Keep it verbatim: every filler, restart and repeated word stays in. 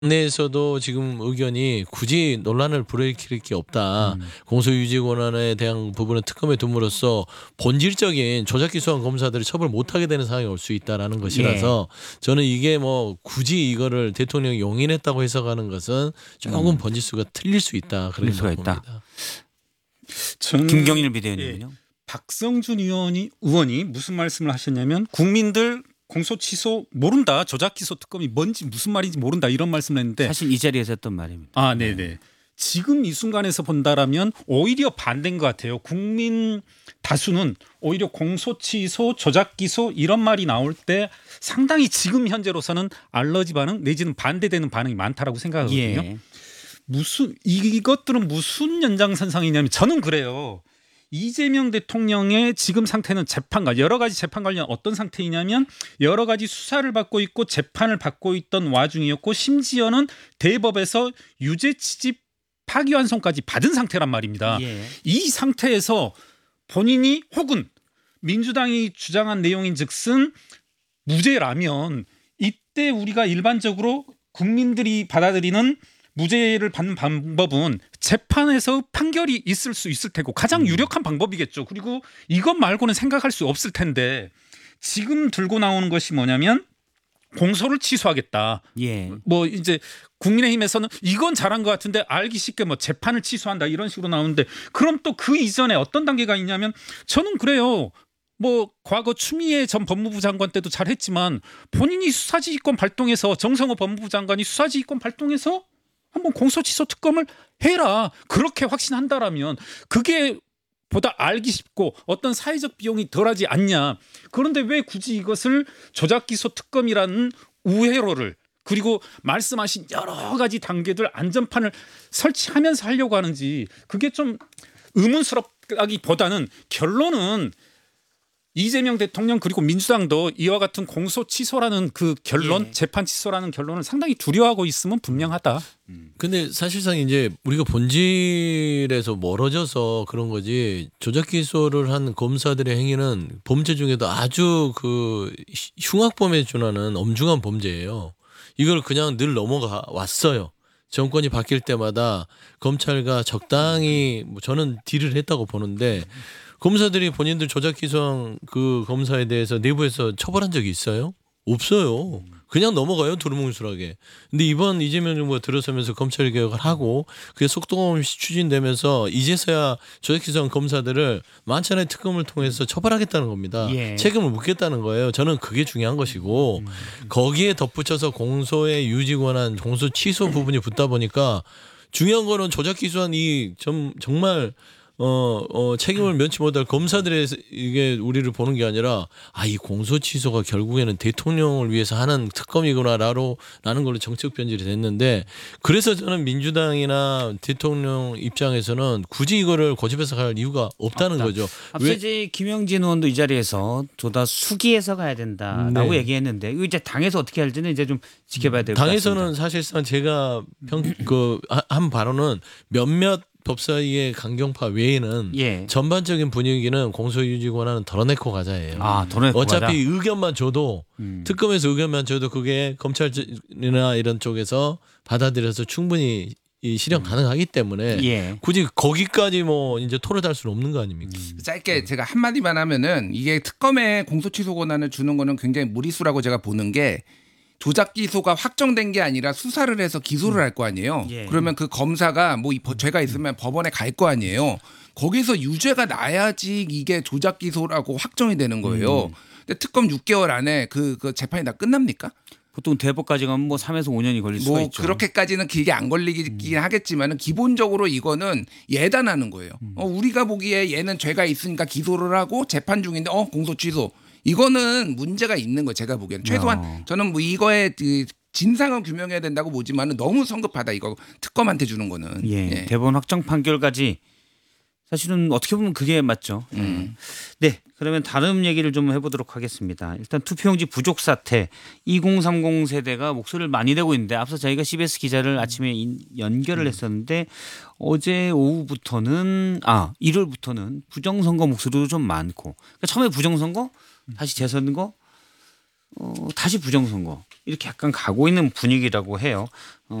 내에서도 지금 의견이 굳이 논란을 불러일으킬 게 없다. 음. 공소유지 권한에 대한 부분은 특검에 둠으로써 본질적인 조작 기소한 검사들이 처벌 못하게 되는 상황이 올 수 있다라는 것이라서 저는 이게 뭐 굳이 이거를 대통령이 용인했다고 해석하는 것은 조금 음. 번지수가 틀릴 수 있다. 그런 틀릴 수가 봅니다. 있다. 저는 김경일 비대위원님은요. 박성준 의원이 의원이 무슨 말씀을 하셨냐면 국민들 공소 취소 모른다. 조작 기소 특검이 뭔지 무슨 말인지 모른다. 이런 말씀을 했는데 사실 이 자리에서 했던 말입니다. 아, 네네. 지금 이 순간에서 본다라면 오히려 반대인 것 같아요. 국민 다수는 오히려 공소 취소, 조작 기소 이런 말이 나올 때 상당히 지금 현재로서는 알러지 반응 내지는 반대되는 반응이 많다라고 생각하거든요. 예. 무슨 이것들은 무슨 연장선상이냐면 저는 그래요. 이재명 대통령의 지금 상태는 재판과 여러 가지 재판 관련 어떤 상태이냐면 여러 가지 수사를 받고 있고 재판을 받고 있던 와중이었고 심지어는 대법에서 유죄 취집 파기환송까지 받은 상태란 말입니다. 예. 이 상태에서 본인이 혹은 민주당이 주장한 내용인즉슨 무죄라면 이때 우리가 일반적으로 국민들이 받아들이는 무죄를 받는 방법은 재판에서 판결이 있을 수 있을 테고 가장 유력한 방법이겠죠. 그리고 이것 말고는 생각할 수 없을 텐데 지금 들고 나오는 것이 뭐냐면 공소를 취소하겠다. 예. 뭐 이제 국민의힘에서는 이건 잘한 것 같은데 알기 쉽게 뭐 재판을 취소한다 이런 식으로 나오는데 그럼 또 그 이전에 어떤 단계가 있냐면 저는 그래요. 뭐 과거 추미애 전 법무부 장관 때도 잘했지만 본인이 수사지휘권 발동해서 정성호 법무부 장관이 수사지휘권 발동해서 한번 공소취소 특검을 해라. 그렇게 확신한다라면 그게 보다 알기 쉽고 어떤 사회적 비용이 덜하지 않냐. 그런데 왜 굳이 이것을 조작기소 특검이라는 우회로를 그리고 말씀하신 여러 가지 단계들 안전판을 설치하면서 하려고 하는지 그게 좀 의문스럽다기보다는 결론은 이재명 대통령 그리고 민주당도 이와 같은 공소 취소라는 그 결론, 예. 재판 취소라는 결론을 상당히 두려워하고 있으면 분명하다. 근데 사실상 이제 우리가 본질에서 멀어져서 그런 거지 조작 기소를 한 검사들의 행위는 범죄 중에도 아주 그 흉악범에 준하는 엄중한 범죄예요. 이걸 그냥 늘 넘어가 왔어요. 정권이 바뀔 때마다 검찰과 적당히 뭐 저는 딜을 했다고 보는데 검사들이 본인들 조작 기소한 그 검사에 대해서 내부에서 처벌한 적이 있어요? 없어요. 그냥 넘어가요 두루뭉술하게. 근데 이번 이재명 정부가 들어서면서 검찰 개혁을 하고 그게 속도감 없이 추진되면서 이제서야 조작 기소한 검사들을 만찬의 특검을 통해서 처벌하겠다는 겁니다. 예. 책임을 묻겠다는 거예요. 저는 그게 중요한 것이고 거기에 덧붙여서 공소의 유지 권한, 공소 취소 부분이 붙다 보니까 중요한 거는 조작 기소한 이 좀 정말 어, 어, 책임을 면치 못할 검사들의 이게 우리를 보는 게 아니라 아, 이 공소 취소가 결국에는 대통령을 위해서 하는 특검이구나라로 라는 걸로 정책 변질이 됐는데 그래서 저는 민주당이나 대통령 입장에서는 굳이 이거를 고집해서 갈 이유가 없다는 없다. 거죠. 앞서 왜? 이제 김영진 의원도 이 자리에서 보다 수기해서 가야 된다라고 네. 얘기했는데 이거 이제 당에서 어떻게 할지는 이제 좀 지켜봐야 될 것 같습니다. 당에서는 사실상 제가 평, 그, 한 발언은 몇몇 법사위의 강경파 외에는 예. 전반적인 분위기는 공소유지 권한은 덜어내고 가자예요. 아, 덜어내고 어차피 가자. 의견만 줘도 음. 특검에서 의견만 줘도 그게 검찰이나 이런 쪽에서 받아들여서 충분히 이 실현 가능하기 때문에 예. 굳이 거기까지 뭐 이제 토를 달 수는 없는 거 아닙니까? 짧게 제가 한마디만 하면은 이게 특검에 공소취소 권한을 주는 거는 굉장히 무리수라고 제가 보는 게 조작 기소가 확정된 게 아니라 수사를 해서 기소를 할 거 아니에요. 예. 그러면 그 검사가 뭐 이 죄가 있으면 법원에 갈 거 아니에요. 거기서 유죄가 나야지 이게 조작 기소라고 확정이 되는 거예요. 음. 근데 특검 육 개월 안에 그, 그 재판이 다 끝납니까? 보통 대법까지 가면 뭐 삼에서 오 년이 걸릴 수가 뭐 있죠. 그렇게까지는 길게 안 걸리긴 하겠지만은 기본적으로 이거는 예단하는 거예요. 어, 우리가 보기에 얘는 죄가 있으니까 기소를 하고 재판 중인데 어 공소 취소. 이거는 문제가 있는 거 제가 보기에는 최소한 어. 저는 뭐 이거에 그 진상은 규명해야 된다고 보지만은 너무 성급하다 이거 특검한테 주는 거는. 예. 예. 대법원 확정 판결까지 사실은 어떻게 보면 그게 맞죠. 음. 네, 그러면 다른 얘기를 좀 해보도록 하겠습니다. 일단 투표용지 부족 사태 이공삼공 세대가 목소리를 많이 내고 있는데 앞서 저희가 씨비에스 기자를 아침에 인, 연결을 했었는데 어제 오후부터는 아 일요일부터는 부정선거 목소리도 좀 많고 그러니까 처음에 부정선거 다시 재선거 어, 다시 부정선거 이렇게 약간 가고 있는 분위기라고 해요.